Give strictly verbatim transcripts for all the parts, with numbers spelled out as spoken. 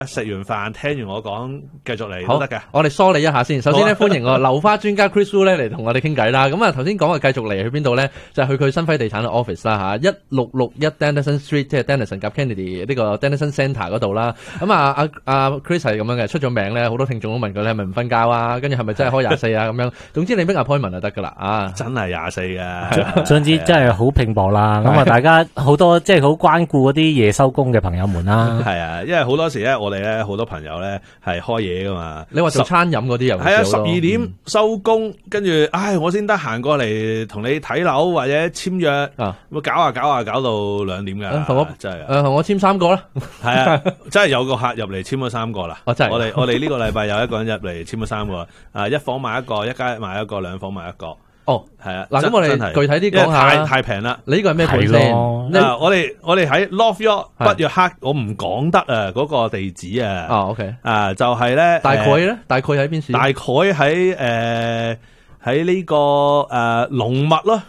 食完飯聽完我講，繼續嚟都得嘅。 我哋梳理一下先。首先咧，歡迎我樓花專家 Chris Wu 咧嚟同我哋傾偈啦。咁啊，頭先講嘅繼續嚟去邊度咧？就係、是、去佢新輝地產嘅 office 啦吓，一六六一 Denison Street， 即係 Denison 夾 Kennedy 呢個 Denison Centre 嗰度啦。咁啊，阿、啊、阿 Chris 係咁樣嘅，出咗名咧，好多聽眾都問佢你係咪唔瞓覺啊？跟住係咪真係開廿四啊？咁樣，總之你 make appointment 就得噶啦。啊， 真係廿四嘅， 總之真係好拼搏啦。咁啊，大家好多即係好關顧嗰啲夜收工嘅朋友們啦。 係啊，因為好多時咧，我哋咧好多朋友咧係開嘢噶嘛。 你話做餐飲嗰啲又係啊，十二點收工，跟住唉，我先得閒過嚟同你睇樓或者簽約啊，咁搞下搞下搞到兩點噶。 同我真係誒，同我簽三個啦。 係啊，真係有個客入嚟簽咗三個啦。 我真係， 我哋我哋呢個禮拜有一個人入嚟簽咗三個，啊，一房買一個，一間買一個，兩房買一個。 哦， 係啊， 嗱，咁我哋具體啲講下太太平啦。 你呢個係咩盤先？ 嗱，我哋我哋喺 North York 北約克，我唔講得啊，嗰個地址啊。 哦 OK 啊，就係咧， 大概咧，大概喺邊處？ 大概喺誒喺呢個誒龍脈咯。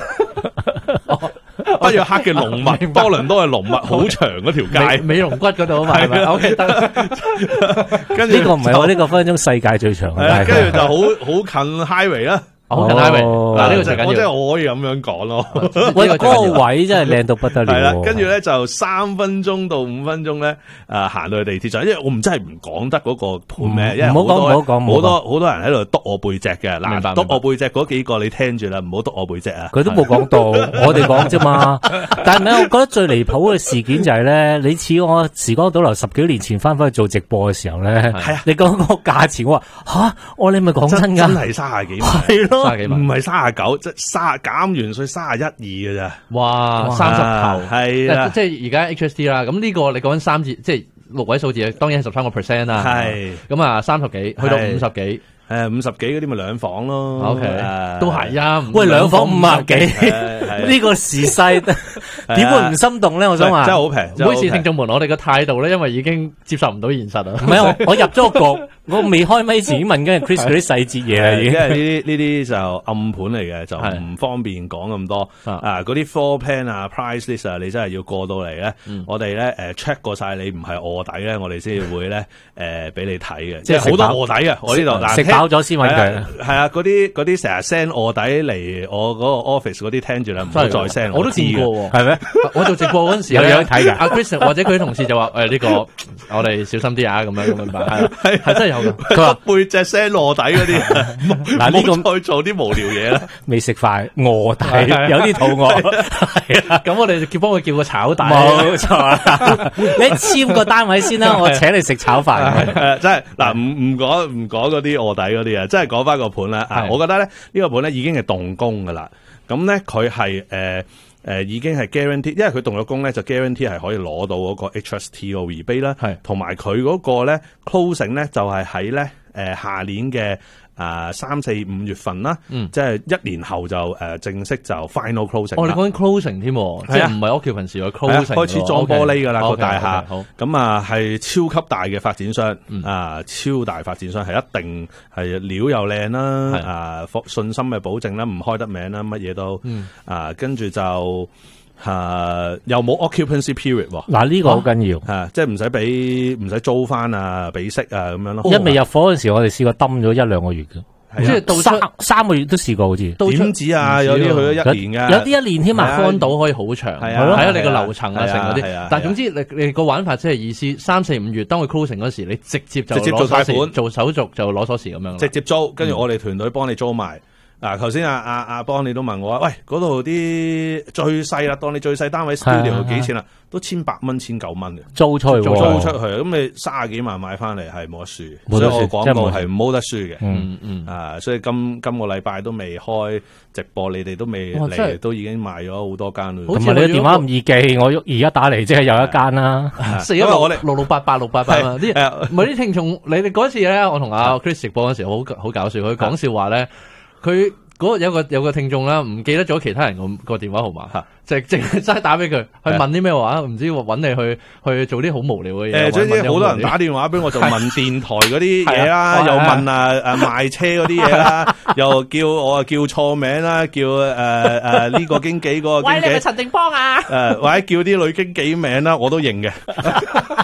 北約克嘅龍脈，多倫多嘅龍脈，好長嗰條街， 美龍骨嗰度啊嘛，係咪 ？OK 得。 跟住呢個唔係我呢個分分鐘世界最長嘅， 跟住就好好近 highway 啦。 好近 highway，嗱呢個最緊要。 我即係我可以咁樣講咯。 喂，嗰個位真係靚到不得了。 係啦，跟住咧就三分鐘到五分鐘咧，誒行到去地鐵站，因為我唔真係唔講得嗰個盤咩，因為好多好多好多人喺度督我背脊嘅。嗱，督我背脊嗰幾個你聽住啦，唔好督我背脊啊。 佢都冇講到，我哋講啫嘛。但係咧，我覺得最離譜嘅事件就係咧，你似我時光倒流十幾年前翻返去做直播嘅時候咧，係啊，你講嗰個價錢，我話吓，我你咪講真㗎， 真係卅幾萬， 係咯。 唔係卅九，即係卅減完稅卅一二嘅咋？ 哇，三十頭係啦， 即係而家 H S T 啦。咁呢個你講緊三字，即係六位數字，當然係十三個 percent 啦。係咁啊，三十幾去到五十幾，誒五十幾嗰啲咪兩房咯。 O K，都係啊。 喂，兩房五十幾，呢個時勢點會唔心動咧？我想話真係好平。 每次聽眾們，我哋嘅態度咧，因為已經接受唔到現實啊。 唔係我我入咗個局。我未開咪前已經問緊 Chris 嗰啲細節嘢啦，已經。 因為呢啲呢啲就暗盤嚟嘅，就唔方便講咁多。啊，嗰啲 floor plan 啊、price list 啊，你真係要過到嚟咧。我哋咧誒 check 過晒你唔係臥底咧，我哋先至會咧誒俾你睇嘅。即係好多臥底嘅，我呢度食飽咗先揾佢。 係啊，嗰啲嗰啲成日 send 臥底嚟我嗰個 office 嗰啲聽住啦，唔好再 send。 我都見過喎， 係咩？ 我做直播嗰陣時有樣睇㗎。 阿 Chris 或者佢同事就話誒呢個我哋小心啲啊，咁樣咁樣辦。係係真係有㗎。 佢話背脊聲臥底嗰啲，嗱呢個再做啲無聊嘢啦。 未食飯臥底，有啲肚餓。係啊， 咁我哋就叫幫佢叫個炒底。 冇錯，你簽個單位先啦，我請你食炒飯。 誒，真係嗱，唔唔講唔講嗰啲臥底嗰啲啊，真係講翻個盤啦。啊，我覺得咧呢個盤咧已經係動工噶啦。咁咧佢係誒。誒、呃、已經係 guarantee，因為佢動咗工咧，就 guarantee 係可以攞到嗰個 H S T 個 rebate 啦，係同埋佢嗰個咧 closing 咧就係喺咧誒下年嘅啊三四五月份啦，嗯，即係一年後就誒、呃、正式就 final closing。哦， 你講緊 closing 添，即係唔係 occupancy 個 closing， 開始裝玻璃㗎啦個大廈， 好咁啊係超級大嘅發展商，嗯、啊超大發展商係一定係料又靚啦，啊信心嘅保證啦，唔開得名啦，乜嘢都，嗯、啊跟住就。吓、啊、又冇 occupancy period 喎， 嗱呢個好緊要， 吓、啊、即係唔使俾唔使租翻啊，俾息啊咁樣咯。 一未入伙嗰時，我哋試過抌咗一兩個月嘅，即係到三三個月都試過好似。 點止啊？有啲去咗一年噶， 有啲一年添啊， 看到可以好長，係啊，睇下你個樓層啊，成嗰啲。但係總之你你個玩法即係意思，三四五月當佢 closing 嗰時，你直接就直接做貸款， 做手續就攞鎖匙咁樣， 直接租，跟住我哋團隊幫你租埋。嗱，頭先阿阿阿邦你都問我話，喂，嗰度啲最細啦，當你最細單位 studio 幾錢啦？都千八蚊、千九蚊嘅租出去， 租出去，咁你卅幾萬買翻嚟係冇得輸，所以我廣告係冇得輸嘅。嗯嗯，啊，所以今今個禮拜都未開直播，你哋都未嚟，都已經賣咗好多間啦。 同埋你電話唔易記，我而家打嚟即係有一間啦。 四一六我哋六六八八六八八啊！啲唔係啲聽眾，你哋嗰次咧，我同阿 Chris 直播嗰時好好搞笑，佢講笑話咧。佢嗰有個有個聽眾啦，唔記得咗其他人個個電話號碼，就淨係齋打俾佢，去問啲咩話，唔知揾你去去做啲好無聊嘅嘢。誒，總之好多人打電話俾我，就問電台嗰啲嘢啦，又問啊誒賣車嗰啲嘢啦，又叫我啊叫錯名啦，叫誒誒呢個經紀嗰個經紀。喂，你係陳定邦啊？誒，或者叫啲女經紀名啦，我都認嘅。